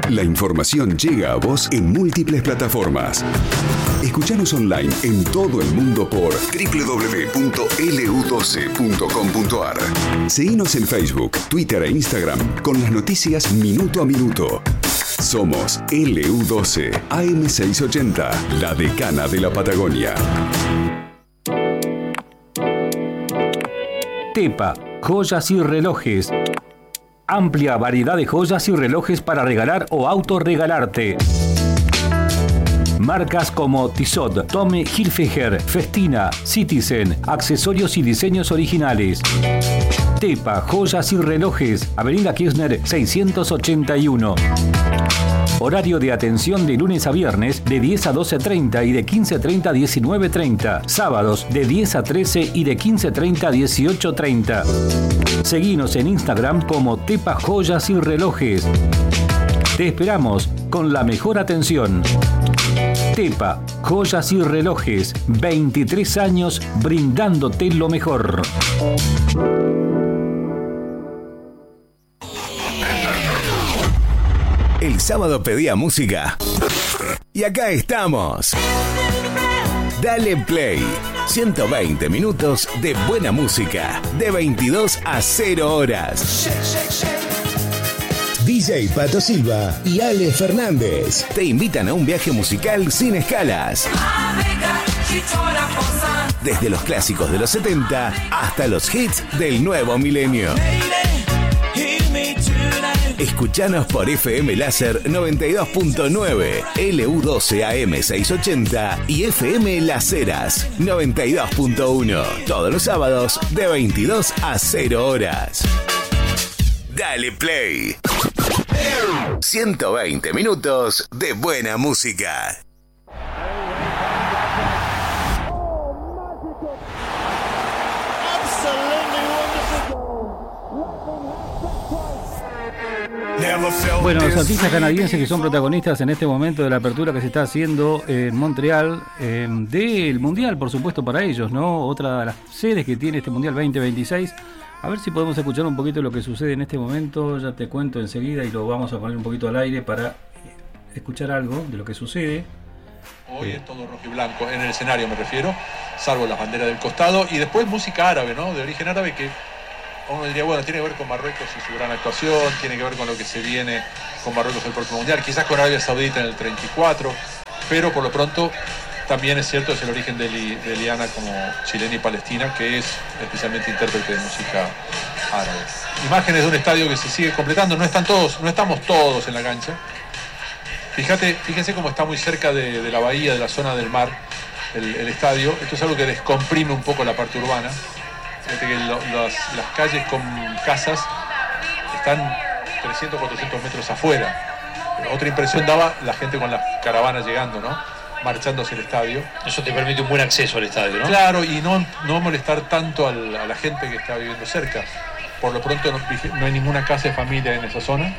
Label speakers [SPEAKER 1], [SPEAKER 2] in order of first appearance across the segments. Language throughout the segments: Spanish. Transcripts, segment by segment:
[SPEAKER 1] La información llega a vos en múltiples plataformas. Escuchanos online en todo el mundo por www.lu12.com.ar. Seguinos en Facebook, Twitter e Instagram con las noticias minuto a minuto. Somos LU12 AM680, la decana de la Patagonia.
[SPEAKER 2] Tepa, joyas y relojes. Amplia variedad de joyas y relojes para regalar o autorregalarte. Marcas como Tissot, Tommy Hilfiger, Festina, Citizen, accesorios y diseños originales. Tepa, joyas y relojes, Avenida Kirchner 681. Horario de atención de lunes a viernes de 10 a 12:30 y de 15:30 a 19:30. Sábados de 10 a 13 y de 15:30 a 18:30. Seguinos en Instagram como Tepa Joyas y Relojes. Te esperamos con la mejor atención. Tepa, joyas y relojes, 23 años brindándote lo mejor.
[SPEAKER 3] El sábado pedía música. Y acá estamos. Dale Play. 120 minutos de buena música. De 22 a 0 horas. DJ Pato Silva y Ale Fernández te invitan a un viaje musical sin escalas. Desde los clásicos de los 70 hasta los hits del nuevo milenio. Escuchanos por FM Láser 92.9, LU12 AM680 y FM Las Heras 92.1. Todos los sábados de 22 a 0 horas. Dale Play. 120 minutos de buena música.
[SPEAKER 4] Bueno, los artistas canadienses que son protagonistas en este momento de la apertura que se está haciendo en Montreal, del Mundial, por supuesto, para ellos, ¿no? Otra de las sedes que tiene este Mundial 2026. A ver si podemos escuchar un poquito lo que sucede en este momento. Ya te cuento enseguida y lo vamos a poner un poquito al aire para escuchar algo de lo que sucede.
[SPEAKER 5] Hoy es todo rojo y blanco, en el escenario me refiero, salvo las banderas del costado. Y después música árabe, ¿no? De origen árabe que uno diría, bueno, tiene que ver con Marruecos y su gran actuación, tiene que ver con lo que se viene con Marruecos el próximo Mundial, quizás con Arabia Saudita en el 34, pero por lo pronto también es cierto, es el origen de Eliana como chilena y palestina, que es especialmente intérprete de música árabe. Imágenes de un estadio que se sigue completando, no estamos todos en la cancha. Fíjense cómo está muy cerca de la bahía, de la zona del mar, el estadio. Esto es algo que descomprime un poco la parte urbana. Fíjate que las calles con casas están 300, 400 metros afuera. Otra impresión daba la gente con las caravanas llegando, ¿no? Marchando hacia el estadio.
[SPEAKER 6] Eso te permite un buen acceso al estadio, ¿no?
[SPEAKER 5] Claro, y no molestar tanto a la gente que está viviendo cerca. Por lo pronto no hay ninguna casa de familia en esa zona.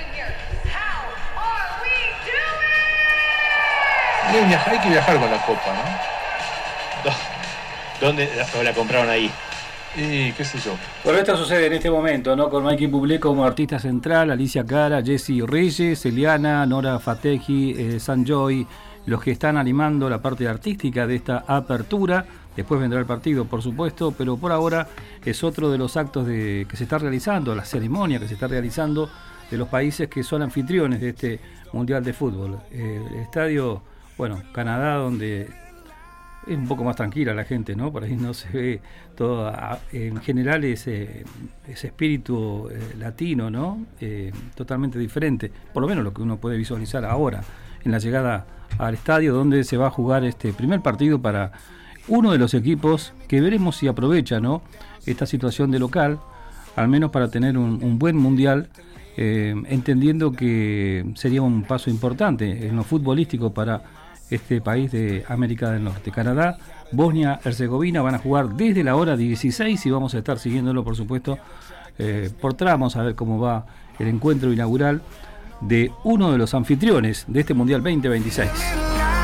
[SPEAKER 5] Hay que viajar con la copa, ¿no?
[SPEAKER 6] ¿Dónde la compraron ahí?
[SPEAKER 5] Y qué sé yo.
[SPEAKER 4] Bueno, esto sucede en este momento, ¿no? Con Mikey Bublé como artista central, Alicia Cara, Jessie Reyes, Eliana, Nora Fatehi, Sanjoy, los que están animando la parte artística de esta apertura. Después vendrá el partido, por supuesto, pero por ahora es otro de los actos que se está realizando, la ceremonia que se está realizando de los países que son anfitriones de este Mundial de Fútbol. El estadio, bueno, Canadá, donde es un poco más tranquila la gente, ¿no? Por ahí no se ve todo, en general ese espíritu latino, ¿no? Totalmente diferente, por lo menos lo que uno puede visualizar ahora en la llegada al estadio donde se va a jugar este primer partido para uno de los equipos que veremos si aprovecha, ¿no? Esta situación de local, al menos para tener un buen mundial, entendiendo que sería un paso importante en lo futbolístico para este país de América del Norte. Canadá, Bosnia, Herzegovina van a jugar desde la hora 16 y vamos a estar siguiéndolo, por supuesto, por tramos, a ver cómo va el encuentro inaugural de uno de los anfitriones de este Mundial 2026.